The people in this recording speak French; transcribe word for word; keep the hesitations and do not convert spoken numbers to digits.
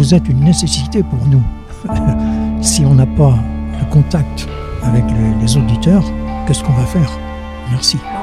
vous êtes une nécessité pour nous. Si on n'a pas le contact avec les, les auditeurs, qu'est-ce qu'on va faire? Merci.